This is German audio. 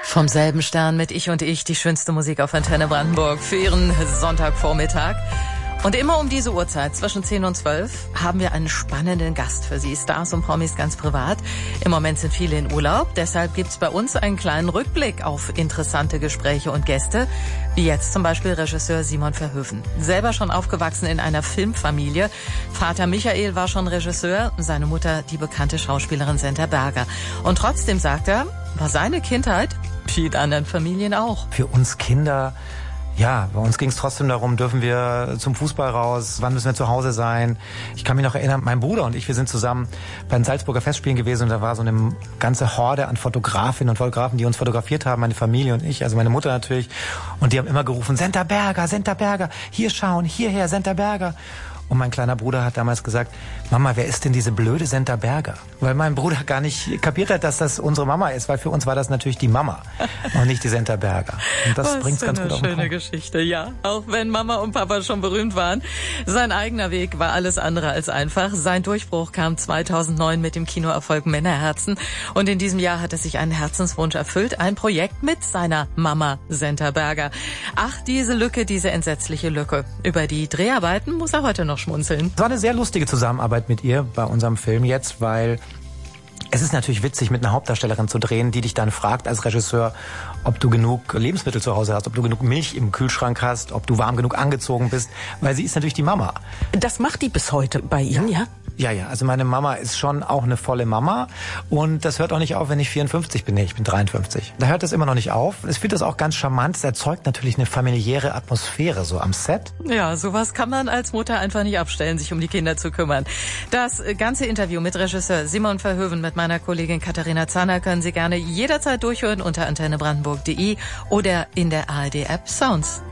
Vom selben Stern mit Ich und Ich, die schönste Musik auf Antenne Brandenburg für Ihren Sonntagvormittag. Und immer um diese Uhrzeit, zwischen 10 und 12, haben wir einen spannenden Gast für Sie, Stars und Promis ganz privat. Im Moment sind viele in Urlaub, deshalb gibt's bei uns einen kleinen Rückblick auf interessante Gespräche und Gäste, wie jetzt zum Beispiel Regisseur Simon Verhoeven. Selber schon aufgewachsen in einer Filmfamilie. Vater Michael war schon Regisseur, seine Mutter die bekannte Schauspielerin Senta Berger. Und trotzdem, sagt er, war seine Kindheit wie in anderen Familien auch. Für uns Kinder... Ja, bei uns ging es trotzdem darum, dürfen wir zum Fußball raus, wann müssen wir zu Hause sein. Ich kann mich noch erinnern, mein Bruder und ich, wir sind zusammen bei den Salzburger Festspielen gewesen und da war so eine ganze Horde an Fotografinnen und Fotografen, die uns fotografiert haben, meine Familie und ich, also meine Mutter natürlich. Und die haben immer gerufen, Senta Berger, hier schauen, hierher, Senta Berger. Und mein kleiner Bruder hat damals gesagt, Mama, wer ist denn diese blöde Senta Berger? Weil mein Bruder gar nicht kapiert hat, dass das unsere Mama ist, weil für uns war das natürlich die Mama und nicht die Senta Berger. Und das bringt's ganz gut auf den Punkt. Schöne Geschichte, ja. Auch wenn Mama und Papa schon berühmt waren. Sein eigener Weg war alles andere als einfach. Sein Durchbruch kam 2009 mit dem Kinoerfolg Männerherzen. Und in diesem Jahr hat er sich einen Herzenswunsch erfüllt. Ein Projekt mit seiner Mama Senta Berger. Ach, diese Lücke, diese entsetzliche Lücke. Über die Dreharbeiten muss er heute noch schmunzeln. Es war eine sehr lustige Zusammenarbeit mit ihr bei unserem Film jetzt, weil es ist natürlich witzig, mit einer Hauptdarstellerin zu drehen, die dich dann fragt als Regisseur, ob du genug Lebensmittel zu Hause hast, ob du genug Milch im Kühlschrank hast, ob du warm genug angezogen bist, weil sie ist natürlich die Mama. Das macht die bis heute bei Ihnen, ja? Ja, also meine Mama ist schon auch eine volle Mama und das hört auch nicht auf, wenn ich 54 bin. Nee, ich bin 53. Da hört es immer noch nicht auf. Ich finde das auch ganz charmant. Es erzeugt natürlich eine familiäre Atmosphäre so am Set. Ja, sowas kann man als Mutter einfach nicht abstellen, sich um die Kinder zu kümmern. Das ganze Interview mit Regisseur Simon Verhoeven mit meiner Kollegin Katharina Zahner können Sie gerne jederzeit durchhören unter antennebrandenburg.de oder in der ARD-App Sounds.